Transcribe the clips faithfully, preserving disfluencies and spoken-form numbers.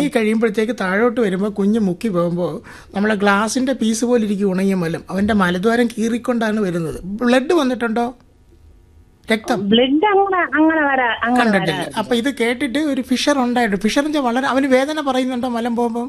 ഉണങ്ങി കഴിയുമ്പോഴത്തേക്ക് താഴോട്ട് വരുമ്പോൾ കുഞ്ഞ് മുക്കി പോകുമ്പോൾ നമ്മളെ ഗ്ലാസിന്റെ പീസ് പോലെ ഇരിക്കും ഉണങ്ങിയ മലം. അവന്റെ മലദ്വാരം കീറിക്കൊണ്ടാണ് വരുന്നത്. ബ്ലഡ് വന്നിട്ടുണ്ടോ? രക്തം ബ്ലഡ് അങ്ങനെ അങ്ങനെ വരാ അങ്ങനെ കണ്ടിട്ടില്ല. വരാ അപ്പൊ ഇത് കേട്ടിട്ട് ഒരു ഫിഷർ ഉണ്ടായിട്ട് ഫിഷറിന്റെ വളരെ അവന് വേദന പറയുന്നുണ്ടോ മലം പോകുമ്പോൾ?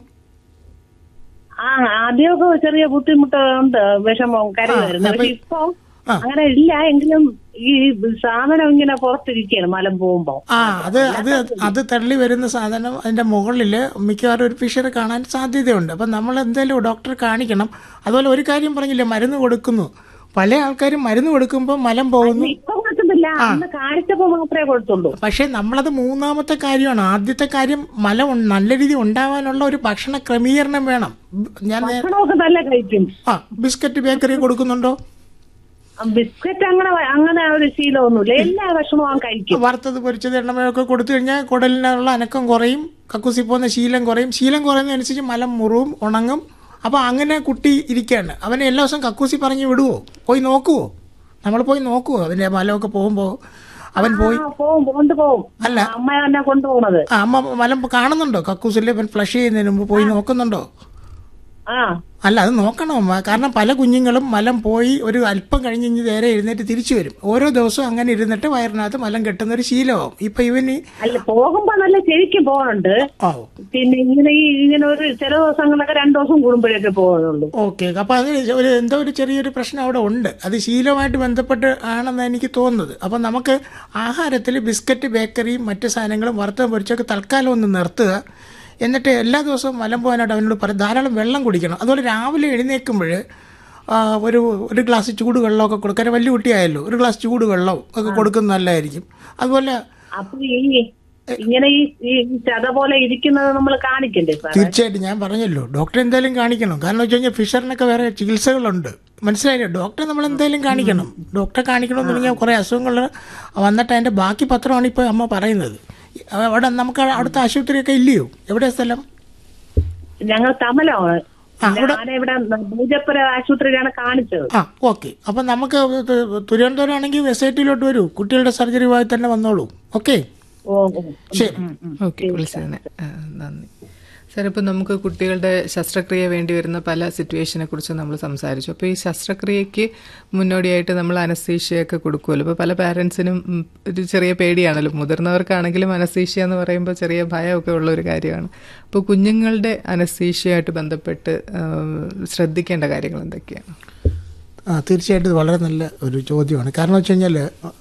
ആ ആദ്യമൊക്കെ ചെറിയ ബുദ്ധിമുട്ട് ഉണ്ട്, വിഷമവും കരയായിരുന്നു. പക്ഷെ ഇപ്പൊ അങ്ങനെ ഇല്ല. എങ്കിലും ഈ സാധനം ഇങ്ങനെ പുറത്തിരിക്കുകയാണ് മലം പോകുമ്പോ. ആ അത് അത് അത് തള്ളി വരുന്ന സാധനം അതിന്റെ മുകളില് മിക്കവാറും ഒരു ഫിഷർ കാണാൻ സാധ്യതയുണ്ട്. അപ്പൊ നമ്മൾ എന്തായാലും ഡോക്ടറെ കാണിക്കണം. അതുപോലെ ഒരു കാര്യം പറഞ്ഞില്ലേ, മരുന്ന് കൊടുക്കുന്നു. പല ആൾക്കാരും മരുന്ന് കൊടുക്കുമ്പോൾ മലം പോകുന്നു. ഇപ്പൊ കൊടുക്കുന്നില്ല, അന്ന് കാണിച്ചപ്പോ മാത്രമേ കൊടുത്തുള്ളൂ. പക്ഷെ നമ്മളത് മൂന്നാമത്തെ കാര്യമാണ്. ആദ്യത്തെ കാര്യം മലം ഉൺ- നല്ല രീതി ഉണ്ടാവാനുള്ള ഒരു ഭക്ഷണ ക്രമീകരണം വേണം. ഞാൻ നേ- ഭക്ഷണമൊക്കെ നല്ല കഴിക്കും. ആ ബിസ്ക്കറ്റ് ബേക്കറി കൊടുക്കുന്നുണ്ടോ? ബിസ്ക്കറ്റ് അങ്ങനെ അങ്ങനെ ഒരു ശീലമൊന്നുമില്ല. എല്ലാ ഭക്ഷണവും അവൻ കഴിക്കും. വറുത്തത് പൊരിച്ചത് എണ്ണമയൊക്കെ കൊടുത്തു കഴിഞ്ഞാൽ കുടലിനുള്ള അനക്കം കുറയും, കക്കൂസി പോകുന്ന ശീലം കുറയും. ശീലം കുറയുന്നതനുസരിച്ച് മലം മുറുവും ഉണങ്ങും. അപ്പോൾ അങ്ങനെ കുട്ടി ഇരിക്കുകയാണ്. അവനെ എല്ലാ ദിവസവും കക്കൂസി പറഞ്ഞ് വിടുവോ? പോയി നോക്കുവോ? നമ്മൾ പോയി നോക്കുവോ അവന്റെ മലമൊക്കെ പോകുമ്പോൾ? അവൻ പോയി പോവും കൊണ്ടുപോകും. അല്ല അമ്മ തന്നെ കൊണ്ടുപോകുന്നത്. ആ, അമ്മ മലം കാണുന്നുണ്ടോ? കക്കൂസിൽ അവൻ ഫ്ലഷ് ചെയ്യുന്നതിന് മുമ്പ് പോയി നോക്കുന്നുണ്ടോ? ആ അല്ല, അത് നോക്കണം അമ്മ. കാരണം പല കുഞ്ഞുങ്ങളും മലം പോയി ഒരു അല്പം കഴിഞ്ഞ് ഇഞ്ഞ് നേരെ എഴുന്നേറ്റ് തിരിച്ചു വരും. ഓരോ ദിവസവും അങ്ങനെ ഇരുന്നിട്ട് വയറിനകത്ത് മലം കെട്ടുന്ന ഒരു ശീലമാവും. ഇപ്പൊ ഇവന് അല്ല പോകുമ്പോ നല്ല ശരിക്കും പോകുന്നുണ്ട്. ഓ പിന്നെ ഇങ്ങനെ ഈ ഇങ്ങനെ ഒരു ചില ദിവസങ്ങളൊക്കെ രണ്ടു ദിവസം കൂടുമ്പോഴൊക്കെ പോകുന്നുള്ളൂ. ഓക്കെ. അപ്പൊ അത് ഒരു എന്തോ ഒരു ചെറിയൊരു പ്രശ്നം അവിടെ ഉണ്ട്. അത് ശീലമായിട്ട് ബന്ധപ്പെട്ട് ആണെന്ന് എനിക്ക് തോന്നുന്നത്. അപ്പൊ നമുക്ക് ആഹാരത്തിൽ ബിസ്ക്കറ്റ് ബേക്കറിയും മറ്റു സാധനങ്ങളും വറുത്ത പൊരിച്ചൊക്കെ തൽക്കാലം ഒന്ന് നിർത്തുക. എന്നിട്ട് എല്ലാ ദിവസവും മലം പോകാനായിട്ട് അവനോട് പറയും ധാരാളം വെള്ളം കുടിക്കണം. അതുപോലെ രാവിലെ എഴുന്നേൽക്കുമ്പോൾ ഒരു ഒരു ഗ്ലാസ് ചൂട് വെള്ളമൊക്കെ കൊടുക്കാൻ, വലിയ കുട്ടിയായല്ലോ, ഒരു ഗ്ലാസ് ചൂട് വെള്ളം ഒക്കെ കൊടുക്കുന്നത് നല്ലതായിരിക്കും. അതുപോലെ അപ്പൊ ഈ ഇങ്ങനെ ഈ ഈ ചത പോലെ ഇരിക്കുന്നത് നമ്മൾ കാണിക്കണ്ടേ സാർ? തീർച്ചയായിട്ടും ഞാൻ പറഞ്ഞല്ലോ, ഡോക്ടറെ എന്തായാലും കാണിക്കണം. കാരണം വെച്ച് കഴിഞ്ഞാൽ ഫിഷറിനൊക്കെ വേറെ ചികിത്സകളുണ്ട്, മനസ്സിലായില്ലേ? ഡോക്ടറെ നമ്മൾ എന്തായാലും കാണിക്കണം. ഡോക്ടറെ കാണിക്കണമെന്ന് പറഞ്ഞാൽ കുറേ അസുഖങ്ങൾ വന്നിട്ട് അതിൻ്റെ ബാക്കി പത്രമാണ് ഇപ്പോൾ അമ്മ പറയുന്നത്. അവിടെ നമുക്ക് അടുത്ത ആശുപത്രിയൊക്കെ ഇല്ലയോ? എവിടെയാ സ്ഥലം? ഞങ്ങൾ തമലാണ്. ഞാനിവിടെ പൂജപ്പുര ആശുപത്രിയിലാണ് കാണിച്ചത്. ആ ഓക്കെ. അപ്പം നമുക്ക് തിരുവനന്തപുരം ആണെങ്കിൽ എസ് ഐ ടിയിലോട്ട് വരൂ, കുട്ടികളുടെ സർജറി ഭാഗത്ത് തന്നെ വന്നോളൂ. ഓക്കെ ശരി. ഓക്കെ, വിളിച്ചതിന് നന്ദി സാർ. ഇപ്പോൾ നമുക്ക് കുട്ടികളുടെ ശസ്ത്രക്രിയ വേണ്ടി വരുന്ന പല സിറ്റുവേഷനെ കുറിച്ച് നമ്മൾ സംസാരിച്ചു. അപ്പോൾ ഈ ശസ്ത്രക്രിയയ്ക്ക് മുന്നോടിയായിട്ട് നമ്മൾ അനസ്തീഷ്യയൊക്കെ കൊടുക്കുമല്ലോ. ഇപ്പോൾ പല പാരൻസിനും ഒരു ചെറിയ പേടിയാണല്ലോ, മുതിർന്നവർക്കാണെങ്കിലും അനസ്തീഷ്യ എന്ന് പറയുമ്പോൾ ചെറിയ ഭയമൊക്കെ ഉള്ള ഒരു കാര്യമാണ്. അപ്പോൾ കുഞ്ഞുങ്ങളുടെ അനസ്തീഷ്യയായിട്ട് ബന്ധപ്പെട്ട് ശ്രദ്ധിക്കേണ്ട കാര്യങ്ങൾ എന്തൊക്കെയാണ്? ആ തീർച്ചയായിട്ടും ഇത് വളരെ നല്ല ഒരു ചോദ്യമാണ്. കാരണം വെച്ച് കഴിഞ്ഞാൽ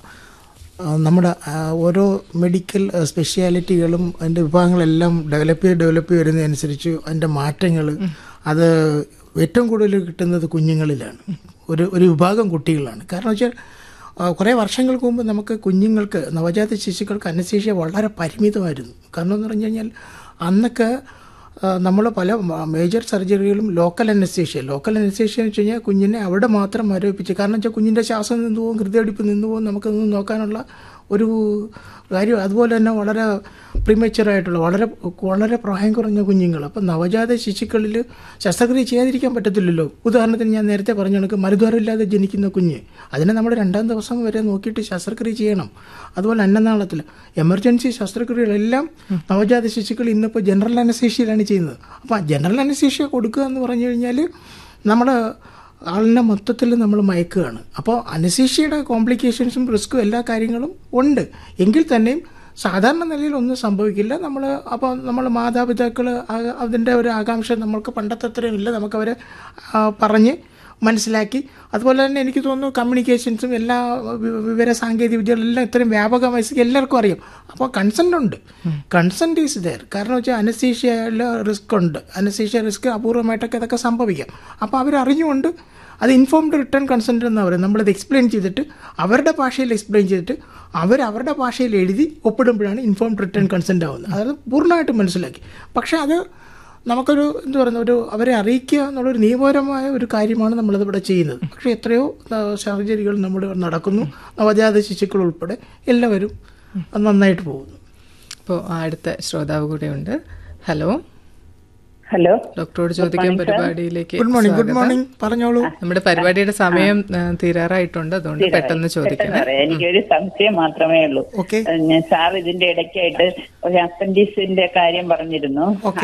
നമ്മുടെ ഓരോ മെഡിക്കൽ സ്പെഷ്യാലിറ്റികളും അതിൻ്റെ വിഭാഗങ്ങളെല്ലാം ഡെവലപ്പ് ചെയ്ത് ഡെവലപ്പ് ചെയ്ത് വരുന്നതനുസരിച്ച് അതിൻ്റെ മാറ്റങ്ങൾ അത് ഏറ്റവും കൂടുതൽ കിട്ടുന്നത് കുഞ്ഞുങ്ങളിലാണ്, ഒരു ഒരു വിഭാഗം കുട്ടികളാണ്. കാരണം വെച്ചാൽ കുറേ വർഷങ്ങൾക്ക് മുമ്പ് നമുക്ക് കുഞ്ഞുങ്ങൾക്ക്, നവജാത ശിശുക്കൾക്ക് അനസ്തീഷ്യ വളരെ പരിമിതമായിരുന്നു. കാരണം എന്ന് പറഞ്ഞു കഴിഞ്ഞാൽ അന്നൊക്കെ നമ്മൾ പല major സർജറികളും local anaesthesia local anaesthesia എന്ന് വെച്ച് കഴിഞ്ഞാൽ കുഞ്ഞിനെ അവിടെ മാത്രം മരവിപ്പിച്ച്, കാരണം വെച്ചാൽ കുഞ്ഞിൻ്റെ ശ്വാസം നിന്ന് പോകും, ഹൃദയടിപ്പ് നിന്ന് പോകും, നമുക്കൊന്നും നോക്കാനുള്ള ഒരു കാര്യം. അതുപോലെ തന്നെ വളരെ പ്രിമച്ചുറായിട്ടുള്ള വളരെ വളരെ പ്രായം കുറഞ്ഞ കുഞ്ഞുങ്ങൾ. അപ്പം നവജാത ശിശുക്കളിൽ ശസ്ത്രക്രിയ ചെയ്യാതിരിക്കാൻ പറ്റത്തില്ലല്ലോ. ഉദാഹരണത്തിന് ഞാൻ നേരത്തെ പറഞ്ഞ കണക്ക് മരുദ്വാരമില്ലാതെ ജനിക്കുന്ന കുഞ്ഞ്, അതിനെ നമ്മൾ രണ്ടാം ദിവസം വരെ നോക്കിയിട്ട് ശസ്ത്രക്രിയ ചെയ്യണം. അതുപോലെ അന്നനാളത്തിൽ എമർജൻസി ശസ്ത്രക്രിയകളെല്ലാം നവജാത ശിശുക്കൾ ഇന്നിപ്പോൾ ജനറൽ അനസ്തീഷ്യയിലാണ് ചെയ്യുന്നത്. അപ്പം ജനറൽ അനസ്തീഷ്യ കൊടുക്കുക എന്ന് പറഞ്ഞു കഴിഞ്ഞാൽ നമ്മൾ ആളിനെ മൊത്തത്തിൽ നമ്മൾ മയക്കുകയാണ്. അപ്പോൾ അനസ്തീഷ്യയുടെ കോംപ്ലിക്കേഷൻസും റിസ്ക്കും എല്ലാ കാര്യങ്ങളും ഉണ്ട്. എങ്കിൽ തന്നെയും സാധാരണ നിലയിൽ ഒന്നും സംഭവിക്കില്ല. നമ്മൾ അപ്പോൾ നമ്മൾ മാതാപിതാക്കൾ അതിൻ്റെ ഒരു ആകാംക്ഷ നമ്മൾക്ക് പണ്ടത്തെ അത്രയും ഇല്ല, നമുക്കവരെ പറഞ്ഞ് മനസ്സിലാക്കി. അതുപോലെ തന്നെ എനിക്ക് തോന്നുന്നു കമ്മ്യൂണിക്കേഷൻസും എല്ലാ വിവര സാങ്കേതിക വിദ്യകളെല്ലാം ഇത്രയും വ്യാപകമായി എല്ലാവർക്കും അറിയാം. അപ്പോൾ കൺസെൻ്റ് ഉണ്ട്, കൺസെൻ്റ് ഈസ് ദെയർ. കാരണം വെച്ചാൽ അനസ്തീഷ്യയിൽ റിസ്ക് ഉണ്ട്, അനസ്തീഷ്യ റിസ്ക് അപൂർവമായിട്ടൊക്കെ ഇതൊക്കെ സംഭവിക്കാം. അപ്പോൾ അവരറിഞ്ഞുകൊണ്ട് അത് ഇൻഫോംഡ് റിട്ടേൺ കൺസെൻ്റ് എന്ന് പറയും. നമ്മളത് എക്സ്പ്ലെയിൻ ചെയ്തിട്ട് അവരുടെ ഭാഷയിൽ എക്സ്പ്ലെയിൻ ചെയ്തിട്ട് അവർ അവരുടെ ഭാഷയിൽ എഴുതി ഒപ്പിടുമ്പോഴാണ് ഇൻഫോംഡ് റിട്ടേൺ കൺസെൻ്റ് ആവുന്നത്. അതായത് പൂർണ്ണമായിട്ട് മനസ്സിലാക്കി. പക്ഷേ അത് നമുക്കൊരു എന്താ പറയുന്ന ഒരു അവരെ അറിയിക്കുക എന്നുള്ളൊരു നിയമപരമായ ഒരു കാര്യമാണ് നമ്മളിതിവിടെ ചെയ്യുന്നത്. പക്ഷേ എത്രയോ സർജറികൾ നമ്മൾ നടക്കുന്നു, നവജാത ശിശുക്കൾ ഉൾപ്പെടെ എല്ലാവരും നന്നായിട്ട് പോകുന്നു. ഇപ്പോൾ അടുത്ത ശ്രോതാവ് കൂടെ ഉണ്ട്. ഹലോ ഹലോ, ഡോക്ടറോട് ചോദിക്കാൻ പരിപാടിയിലേക്ക് ഗുഡ് മോർണിംഗ്. ഗുഡ് മോർണിംഗ്, പറഞ്ഞോളൂ. നമ്മുടെ പരിപാടിയുടെ സമയം തീരാറായിട്ടുണ്ട്, അതുകൊണ്ട് പെട്ടെന്ന് ചോദിക്കണം. എനിക്കൊരു സംശയം മാത്രമേ ഉള്ളൂ. സാർ ഇതിന്റെ ഇടയ്ക്കായിട്ട് ഒരു അപ്പൻഡിക്സിന്റെ കാര്യം പറഞ്ഞിരുന്നു.